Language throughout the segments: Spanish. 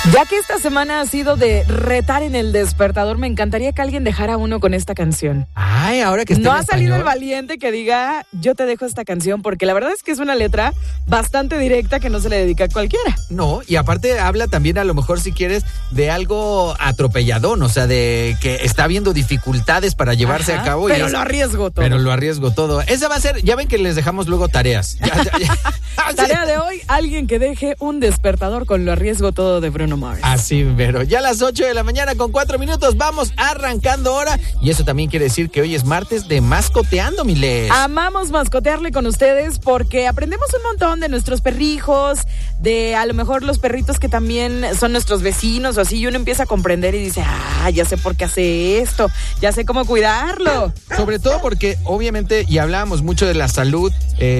Ya que esta semana ha sido de retar en el despertador, me encantaría que alguien dejara uno con esta canción. Ay, ahora que está No en ha salido español. el valiente que diga, yo te dejo esta canción, porque la verdad es que es una letra bastante directa que no se le dedica a cualquiera. No, y aparte habla también, a lo mejor, si quieres, de algo atropelladón, o sea, de que está habiendo dificultades para llevarse Ajá, a cabo. pero lo arriesgo todo. Pero lo arriesgo todo. Esa va a ser, ya ven que les dejamos luego tareas. Tarea de hoy, alguien que deje un despertador con lo arriesgo todo de Bruno Mars. Así, pero ya a las 8 de la mañana con 4 minutos vamos arrancando hora. Y eso también quiere decir que hoy es martes de mascoteando, Miles. Amamos mascotearle con ustedes porque aprendemos un montón de nuestros perrijos, de a lo mejor los perritos que también son nuestros vecinos o así, y uno empieza a comprender y dice, ya sé por qué hace esto, ya sé cómo cuidarlo. Sobre todo porque obviamente, y hablábamos mucho de la salud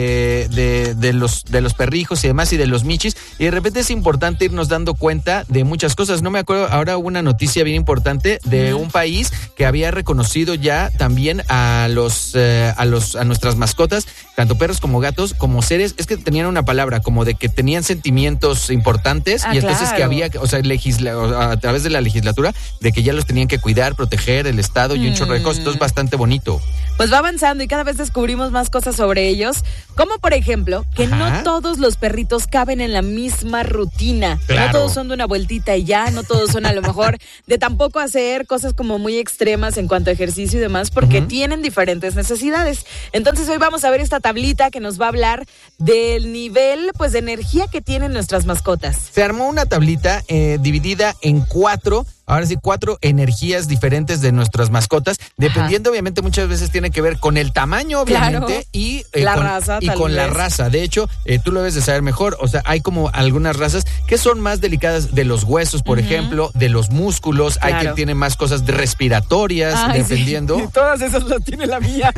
de los perrijos y demás y de los michis, y de repente es importante irnos dando cuenta de muchas cosas. No me acuerdo, ahora hubo una noticia bien importante de un país que había reconocido ya también a nuestras mascotas, tanto perros como gatos, como seres, es que tenían una palabra, como de que tenían sentimientos importantes, y entonces claro. que había, o sea, a través de la legislatura, de que ya los tenían que cuidar, proteger el Estado y un chorro de cosas. Esto es bastante bonito. Pues va avanzando y cada vez descubrimos más cosas sobre ellos, como por ejemplo, que no todos los perritos caben en la misma rutina. Claro. No todos son de una vueltita y ya, no todos son a lo mejor de tampoco hacer cosas como muy extremas en cuanto a ejercicio y demás, porque tienen diferentes necesidades. Entonces hoy vamos a ver esta tablita que nos va a hablar del nivel, pues, de energía que tienen nuestras mascotas. Se armó una tablita dividida en 4. Ahora sí, 4 energías diferentes de nuestras mascotas, dependiendo, obviamente, muchas veces tiene que ver con el tamaño, obviamente, Claro. y La con, raza, y tal con la vez. raza. De hecho, tú lo debes de saber mejor. O sea, hay como algunas razas que son más delicadas de los huesos, por ejemplo, de los músculos. Hay Claro. que tienen más cosas respiratorias, Ay, dependiendo. sí. Todas esas las tiene la mía.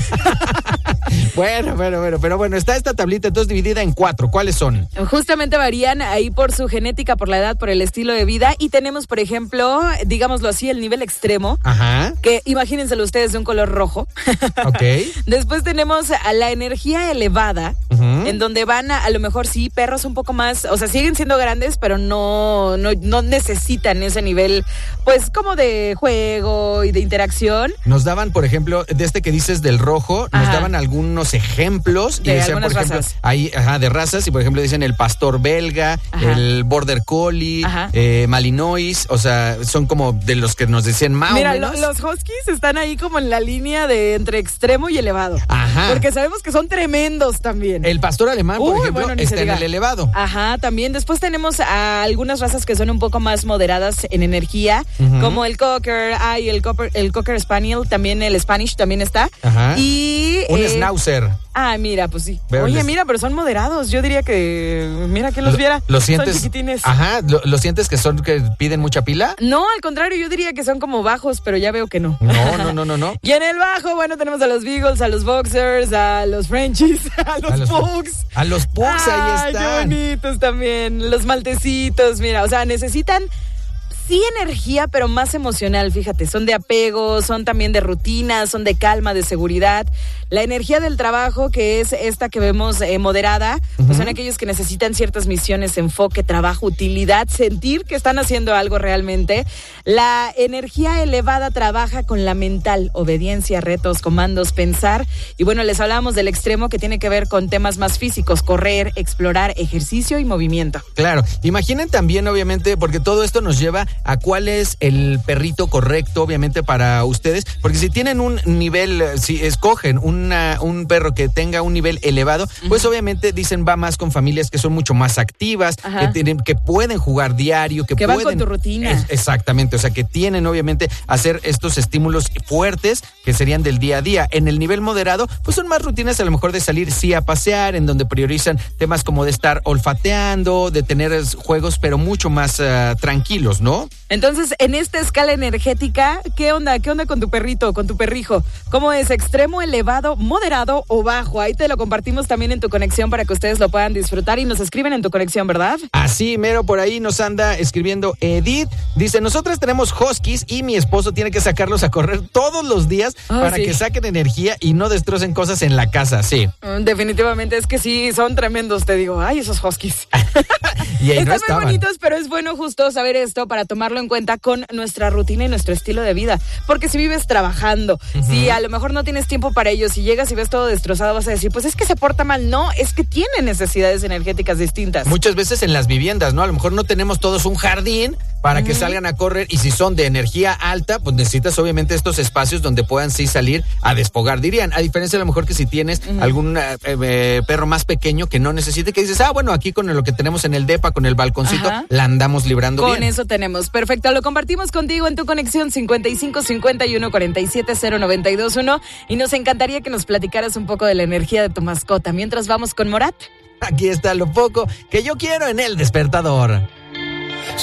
Bueno, pero bueno, está esta tablita entonces dividida en 4. ¿Cuáles son? Justamente varían ahí por su genética, por la edad, por el estilo de vida. Y tenemos, por ejemplo, digámoslo así, el nivel extremo, Ajá, que imagínenselo ustedes de un color rojo. ok. Después tenemos a la energía elevada, en donde van a lo mejor sí, perros un poco más, o sea, siguen siendo grandes, pero no necesitan ese nivel, pues, como de juego y de interacción. Nos daban, por ejemplo, de este que dices del rojo, nos Ajá. daban algunos ejemplos. De y decían, algunas por ejemplo, razas. ahí, de razas, y por ejemplo dicen el pastor belga, Ajá. el border collie, Ajá. malinois, o sea, son como de los que nos decían más Mira, o menos. los huskies están ahí como en la línea de entre extremo y elevado. Ajá. Porque sabemos que son tremendos también. El pastor alemán, por Uy, ejemplo, bueno, ni se está en diga. el elevado. Ajá, también. Después tenemos a algunas razas que son un poco más moderadas en energía, como el Cocker, el Cocker Spaniel, también el Spanish también está. Ajá. Y Un schnauzer. mira, pues sí. Veo Oye, les- mira, pero son moderados. Yo diría que, mira, que los viera. ¿Lo sientes? Son chiquitines. Ajá, ¿lo sientes que piden mucha pila? No, al contrario, yo diría que son como bajos, pero ya veo que no. No. Y en el bajo, bueno, tenemos a los Beagles, a los Boxers, a los Frenchies, a los Pugs. A los pugs, ahí Ay, están. qué bonitos también. Los maltecitos, mira, o sea, necesitan sí energía, pero más emocional, fíjate. Son de apego, son también de rutina, son de calma, de seguridad. La energía del trabajo, que es esta que vemos moderada, pues son aquellos que necesitan ciertas misiones, enfoque, trabajo, utilidad, sentir que están haciendo algo realmente. La energía elevada trabaja con la mental, obediencia, retos, comandos, pensar. Y bueno, les hablábamos del extremo, que tiene que ver con temas más físicos, correr, explorar, ejercicio y movimiento. Claro, imaginen también, obviamente, porque todo esto nos lleva a cuál es el perrito correcto, obviamente, para ustedes, porque si tienen un nivel, si escogen un perro que tenga un nivel elevado, pues obviamente dicen va más con familias que son mucho más activas, que pueden jugar diario, que van pueden con tu rutina. Exactamente, o sea, que tienen obviamente hacer estos estímulos fuertes que serían del día a día. En el nivel moderado, pues son más rutinas a lo mejor de salir sí a pasear, en donde priorizan temas como de estar olfateando, de tener juegos pero mucho más tranquilos, ¿no? Entonces, en esta escala energética, ¿qué onda? ¿Qué onda con tu perrito, con tu perrijo? ¿Cómo es? ¿Extremo, elevado, moderado o bajo? Ahí te lo compartimos también en tu conexión para que ustedes lo puedan disfrutar y nos escriben en tu conexión, ¿verdad? Así, mero, por ahí nos anda escribiendo Edith. Dice, nosotras tenemos huskies y mi esposo tiene que sacarlos a correr todos los días para que saquen energía y no destrocen cosas en la casa, sí. Definitivamente, es que sí, son tremendos, te digo. Ay, esos huskies. Y ahí están no muy bonitos, pero es bueno justo saber esto para tomarlo en cuenta con nuestra rutina y nuestro estilo de vida. Porque si vives trabajando, si a lo mejor no tienes tiempo para ellos, si llegas y ves todo destrozado, vas a decir, pues es que se porta mal. No, es que tiene necesidades energéticas distintas. Muchas veces en las viviendas, ¿no? A lo mejor no tenemos todos un jardín para que salgan a correr, y si son de energía alta, pues necesitas obviamente estos espacios donde puedan sí salir a desfogar, dirían. A diferencia a lo mejor que si tienes algún perro más pequeño que no necesite, que dices, bueno, aquí con lo que tenemos en el depa, con el balconcito, la andamos librando bien. Con eso tenemos. Perfecto, lo compartimos contigo en tu conexión 55 51 47 0921 y nos encantaría que nos platicaras un poco de la energía de tu mascota. Mientras vamos con Morat. Aquí está lo poco que yo quiero en El Despertador.